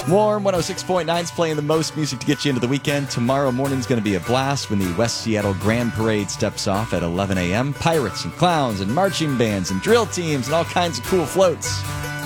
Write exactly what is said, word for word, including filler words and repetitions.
Warm one oh six point nine is playing the most music to get you into the weekend. Tomorrow morning's going to be a blast when the West Seattle Grand Parade steps off at eleven a.m. Pirates and clowns and marching bands and drill teams and all kinds of cool floats.